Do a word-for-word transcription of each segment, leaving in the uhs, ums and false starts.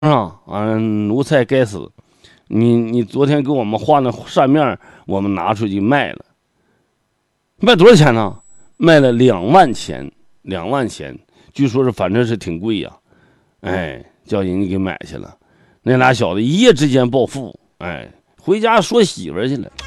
啊，嗯，奴才该死！你你昨天给我们画那扇面，我们拿出去卖了，卖多少钱呢？卖了两万钱，两万钱，据说是反正是挺贵呀、啊。哎，叫人家给买去了。那俩小子一夜之间暴富，哎，回家说媳妇去了。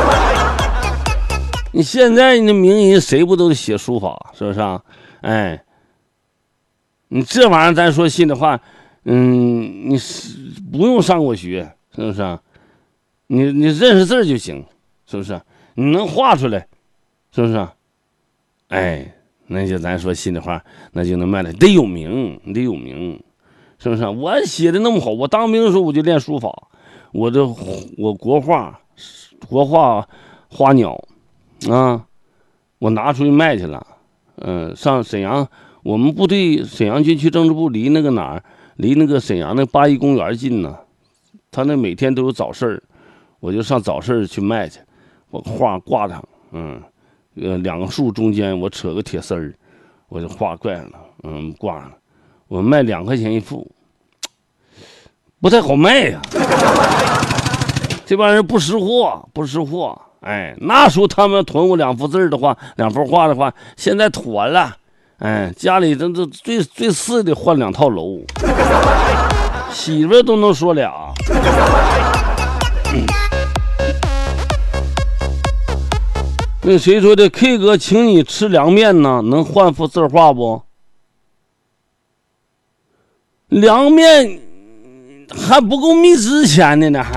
你现在那名人谁不都写书法，是不是啊？哎，你这玩意儿咱说心里话。嗯，你是不用上过学，是不是啊？你你认识字就行，是不是？你能画出来，是不是啊？哎，那就咱说心里话，那就能卖了，得有名，得有名，是不是啊？我写的那么好，我当兵的时候我就练书法，我这我国画，国画花鸟啊，我拿出去卖去了。嗯、呃，上沈阳，我们部队沈阳军区政治部离那个哪儿？离那个沈阳那八一公园近呢，他那每天都有早市，我就上早市去卖去。我画挂上，嗯，呃，两个树中间我扯个铁丝儿，我就画怪了，嗯，挂上了。我卖两块钱一副，不太好卖呀、啊。这帮人不识货，不识货。哎，那时候他们囤我两幅字的话，两幅画的话，现在妥了。哎，家里这这最最次的换两套楼，媳妇都能说俩。嗯、那谁说的 ？K 哥请你吃凉面呢，能换幅字画不？凉面还不够蜜值钱的呢，还。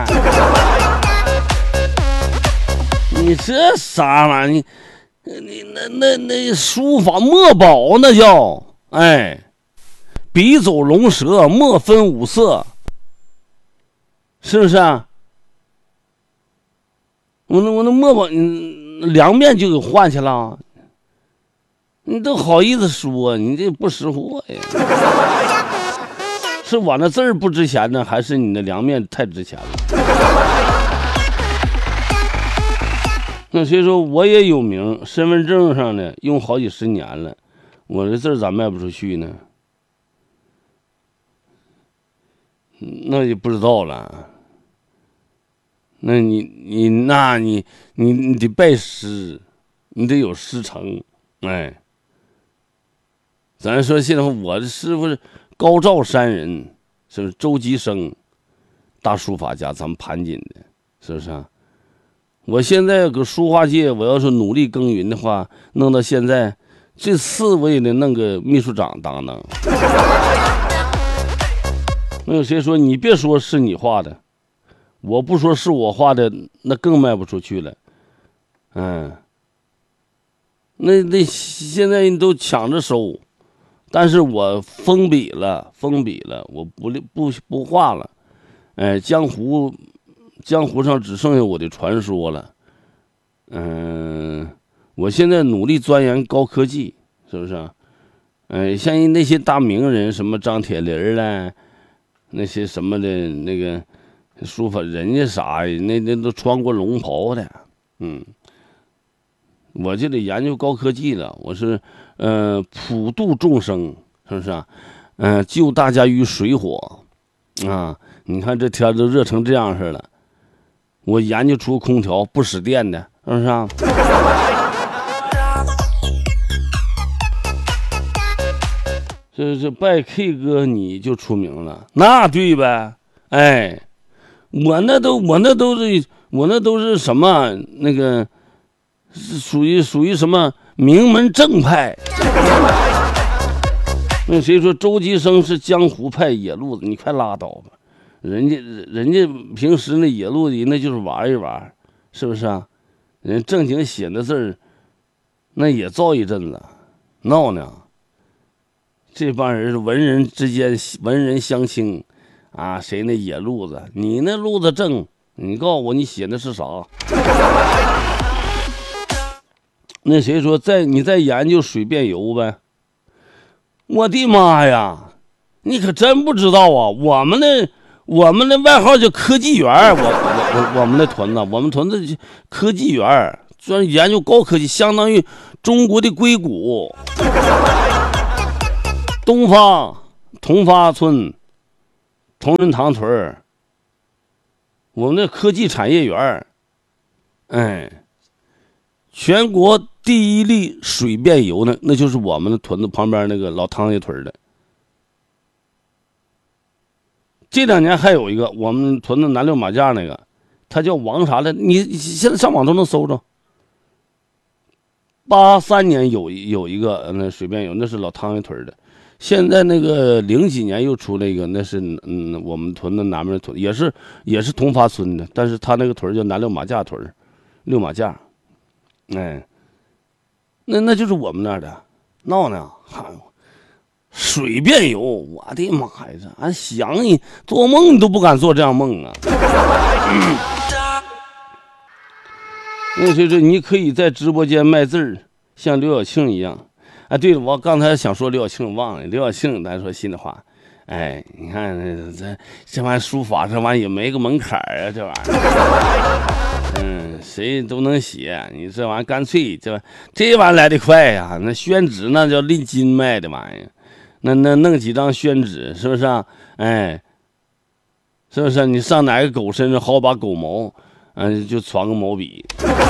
你这啥玩意儿？你那那那书法墨宝那叫哎，笔走龙蛇，墨分五色，是不是啊？我那我那墨宝，你凉面就给换去了，你都好意思说，你这不识货呀？是我那字儿不值钱呢，还是你的凉面太值钱了？那所以说我也有名，身份证上呢用好几十年了，我这字咋卖不出去呢？那就不知道了。那你你那你你你得拜师，你得有师承，哎。咱说现在我的师傅是高照山人，是不是周吉生，大书法家，咱们盘锦的，是不是啊？我现在搁书画界，我要是努力耕耘的话，弄到现在，最次我也得弄个秘书长当当。那有谁说你别说是你画的，我不说是我画的，那更卖不出去了。嗯，那那现在都抢着收，但是我封笔了，封笔了，我不不不画了。哎，江湖。江湖上只剩下我的传说了，嗯、呃，我现在努力钻研高科技，是不是啊？呃，像那些大名人，什么张铁林啦，那些什么的那个书法，人家啥呀？那那都穿过龙袍的，嗯，我就得研究高科技了。我是呃普度众生，是不是啊？嗯、呃，救大家于水火啊！你看这天都热成这样似的。我研究出空调不使电的，是不是啊？这这拜 K 哥你就出名了，那对呗？哎，我那都我那都是我那都是什么那个是属于属于什么名门正派？那谁说周吉生是江湖派野路子？你快拉倒吧！人家人家平时那野路的那就是玩一玩，是不是啊？人正经写的字儿，那也造一阵子，闹呢。这帮人是文人之间文人相轻啊，谁那野路子？你那路子正，你告诉我你写的是啥？那谁说在你在研究水变油呗？我的妈呀，你可真不知道啊！我们那。我们的外号叫科技园，我我我我们的屯子，我们屯子科技园，专研究高科技，相当于中国的硅谷。东方同发村同仁堂屯儿，我们的科技产业园，哎，全国第一例水变油呢，那就是我们的屯子旁边那个老汤家屯的。这两年还有一个我们屯子南六马架那个，他叫王啥的，你现在上网都能搜着。八三年有有一个那水变油，那是老汤家屯的。现在那个零几年又出那个，那是嗯我们屯子南面的屯，也是也是同发村的，但是他那个屯叫南六马架屯，六马架，哎，那那就是我们那儿的，闹呢，水变油，我的妈呀！俺想你做梦你都不敢做这样梦啊！嗯、那所以说你可以在直播间卖字儿，像刘晓庆一样。哎，对了，我刚才想说刘晓庆忘了，刘晓庆咱说心里话，哎，你看这这玩意书法这玩意也没个门槛啊，这玩意儿，嗯，谁都能写，你这玩意干脆这这玩意来得快呀，那宣纸那叫拎斤卖的玩意儿。那那弄几张宣纸，是不是啊？哎，是不是？你上哪个狗身上薅把狗毛，嗯、呃，就传个毛笔，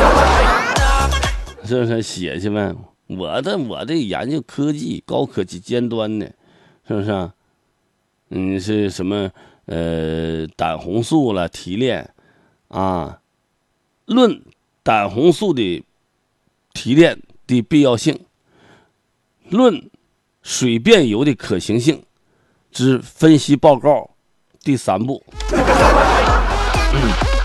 是不是？写去呗。我的我这研究科技、高科技尖端的，是不是啊？嗯，是什么？呃，胆红素了提炼啊，论胆红素的提炼的必要性，论水变油的可行性之分析报告第三部。嗯、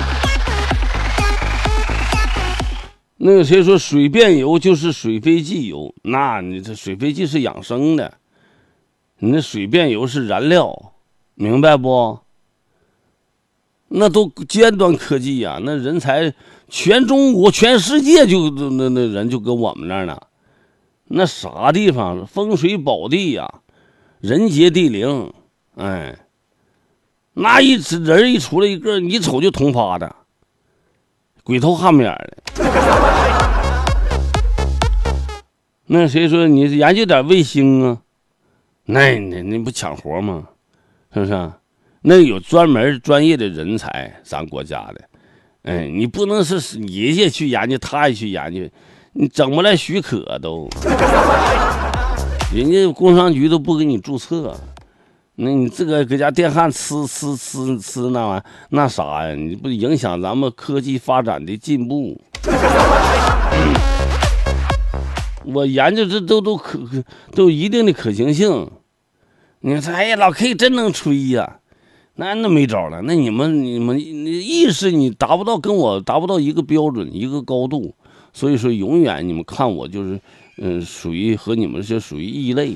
那个谁说水变油就是水飞机油？那你这水飞机是养生的，你那水变油是燃料，明白不？那都尖端科技呀、啊，那人才全中国、全世界就那那人就跟我们那儿呢。那啥地方风水宝地呀、啊，人杰地灵，哎，那一人一出来一个，你一瞅就同发的，鬼头汉面的。那谁说你研究点卫星啊？那那那不抢活吗？是不是、啊？那有专门专业的人才，咱国家的，哎，你不能是你也去研究，他也去研究。你整不来许可都，人家工商局都不给你注册，那你这个搁家电焊呲呲呲呲那玩意儿，那啥呀？你不影响咱们科技发展的进步？嗯、我研究这都都可都有一定的可行性。你说，哎呀，老 K 真能吹呀！那那没招了，那你们你们你意识你达不到，跟我达不到一个标准一个高度。所以说，永远你们看我就是，嗯、呃，属于和你们是属于异类。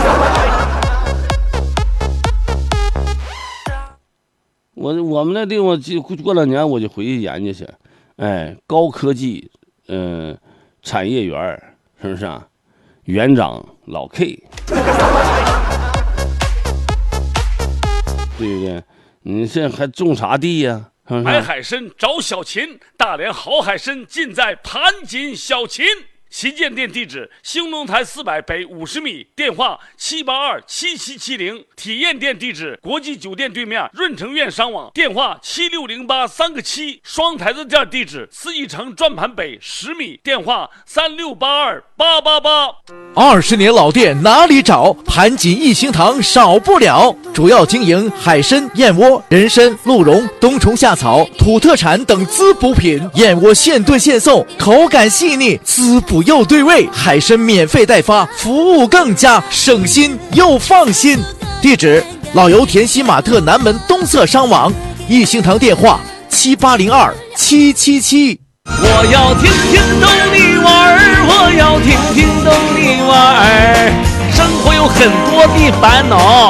我我们那地方就过两年我就回去研究去，哎，高科技，嗯、呃，产业园是不是啊？园长老 K， 对不对？你这还种啥地呀、啊？ 买海参找小秦，大连好海参尽在盘锦小秦。旗舰店地址：兴隆台四百北五十米，电话七八二七七七零。体验店地址：国际酒店对面润城苑商网，电话七六零八三个七。双台子店地址：四义城转盘北十米，电话三六八二八八八。 二十年老店哪里找？盘锦一星堂少不了。主要经营海参、燕窝、人参、鹿茸、冬虫夏草、土特产等滋补品。燕窝现炖现送，口感细腻，滋补又对味。海参免费代发，服务更加省心又放心。地址：老油田西马特南门东侧商网，一星堂电话七八零二七七七。 我要听听逗你玩儿，我要听听逗你玩儿。生活有很多的烦恼，